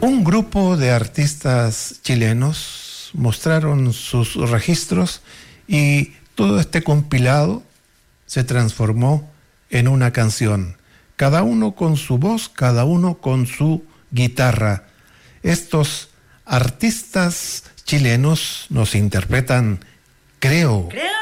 Un grupo de artistas chilenos mostraron sus registros y todo este compilado se transformó en una canción. Cada uno con su voz, cada uno con su guitarra. Estos artistas chilenos nos interpretan Creo.